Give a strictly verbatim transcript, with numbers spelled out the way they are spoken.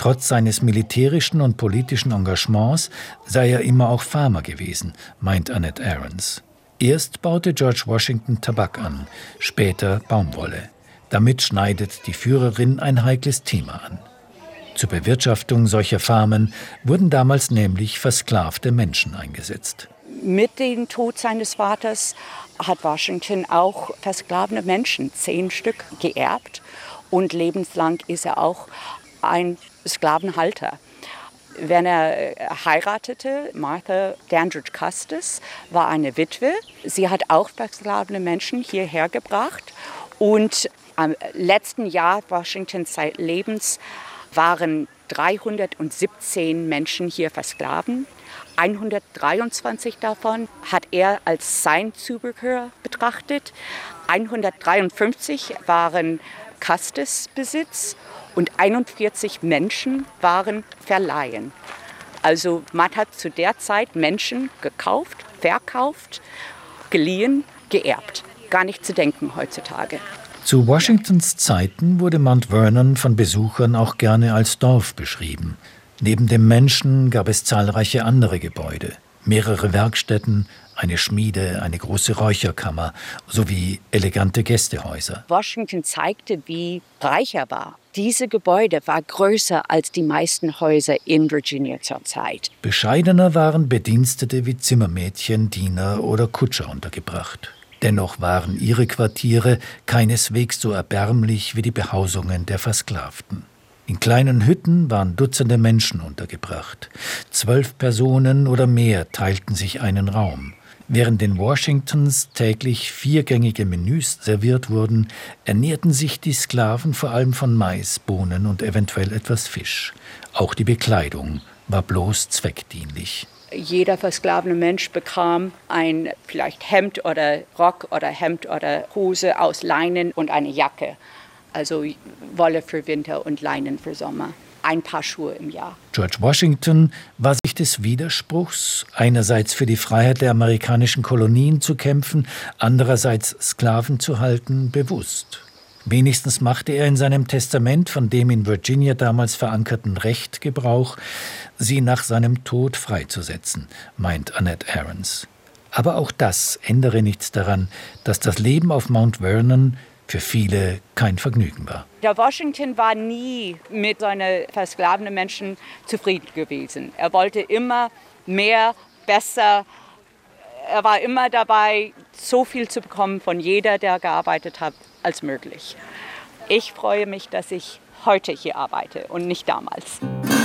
Trotz seines militärischen und politischen Engagements sei er immer auch Farmer gewesen, meint Annette Aarons. Erst baute George Washington Tabak an, später Baumwolle. Damit schneidet die Führerin ein heikles Thema an. Zur Bewirtschaftung solcher Farmen wurden damals nämlich versklavte Menschen eingesetzt. Mit dem Tod seines Vaters hat Washington auch versklavte Menschen, zehn Stück, geerbt. Und lebenslang ist er auch ein Sklavenhalter. Wenn er heiratete, Martha Dandridge Custis war eine Witwe. Sie hat auch versklavte Menschen hierher gebracht. Und am letzten Jahr Washingtons Lebens waren dreihundertsiebzehn Menschen hier versklaven. hundertdreiundzwanzig davon hat er als sein Zubehör betrachtet. hundertdreiundfünfzig waren Custis-Besitz und einundvierzig Menschen waren Verleihen. Also man hat zu der Zeit Menschen gekauft, verkauft, geliehen, geerbt. Gar nicht zu denken heutzutage. Zu Washingtons Zeiten wurde Mount Vernon von Besuchern auch gerne als Dorf beschrieben. Neben dem Menschen gab es zahlreiche andere Gebäude, mehrere Werkstätten, eine Schmiede, eine große Räucherkammer sowie elegante Gästehäuser. Washington zeigte, wie reich er war. Diese Gebäude war größer als die meisten Häuser in Virginia zur Zeit. Bescheidener waren Bedienstete wie Zimmermädchen, Diener oder Kutscher untergebracht. Dennoch waren ihre Quartiere keineswegs so erbärmlich wie die Behausungen der Versklavten. In kleinen Hütten waren Dutzende Menschen untergebracht. Zwölf Personen oder mehr teilten sich einen Raum. Während in Washingtons täglich viergängige Menüs serviert wurden, ernährten sich die Sklaven vor allem von Mais, Bohnen und eventuell etwas Fisch. Auch die Bekleidung war bloß zweckdienlich. Jeder versklavene Mensch bekam ein vielleicht Hemd oder Rock oder Hemd oder Hose aus Leinen und eine Jacke. Also Wolle für Winter und Leinen für Sommer. Ein Paar Schuhe im Jahr. George Washington war sich des Widerspruchs, einerseits für die Freiheit der amerikanischen Kolonien zu kämpfen, andererseits Sklaven zu halten, bewusst. Wenigstens machte er in seinem Testament von dem in Virginia damals verankerten Recht Gebrauch, sie nach seinem Tod freizusetzen, meint Annette Aarons. Aber auch das ändere nichts daran, dass das Leben auf Mount Vernon für viele kein Vergnügen war. Der Washington war nie mit seinen versklavten Menschen zufrieden gewesen. Er wollte immer mehr, besser. Er war immer dabei, so viel zu bekommen von jeder, der gearbeitet hat, als möglich. Ich freue mich, dass ich heute hier arbeite und nicht damals.